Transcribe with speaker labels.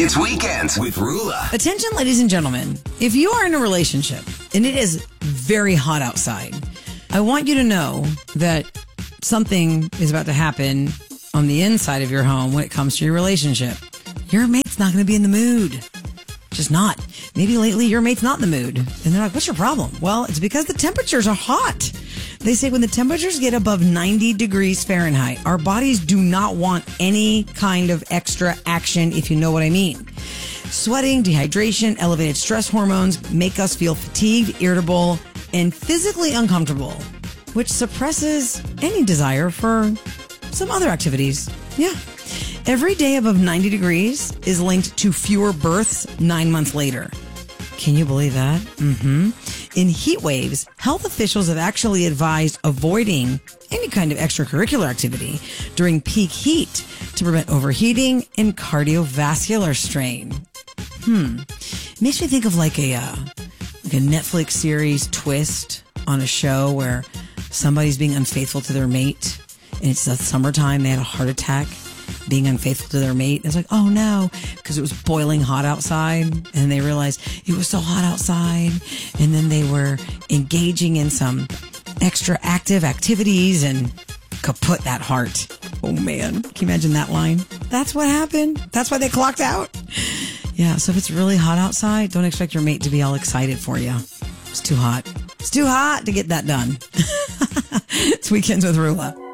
Speaker 1: It's Weekends with Rula.
Speaker 2: Attention, ladies and gentlemen. If you are in a relationship and it is very hot outside, I want you to know that something is about to happen on the inside of your home when it comes to your relationship. Your mate's not going to be in the mood. Just not. Maybe lately your mate's not in the mood. And they're like, what's your problem? Well, it's because the temperatures are hot. They say when the temperatures get above 90 degrees Fahrenheit, our bodies do not want any kind of extra action, if you know what I mean. Sweating, dehydration, elevated stress hormones make us feel fatigued, irritable, and physically uncomfortable, which suppresses any desire for some other activities. Yeah. Every day above 90 degrees is linked to fewer births 9 months later. Can you believe that? In heat waves, health officials have actually advised avoiding any kind of extracurricular activity during peak heat to prevent overheating and cardiovascular strain. It makes me think of like a Netflix series twist on a show where somebody's being unfaithful to their mate and it's the summertime, they had a heart attack being unfaithful to their mate. It's like, oh no, because it was boiling hot outside and they realized it was so hot outside, and then they were engaging in some extra active activities and kaput that heart. Oh man, can you imagine that line? That's what happened. That's why they clocked out. Yeah, so if it's really hot outside, don't expect your mate to be all excited for you. It's too hot. It's too hot to get that done. It's Weekends with Rula.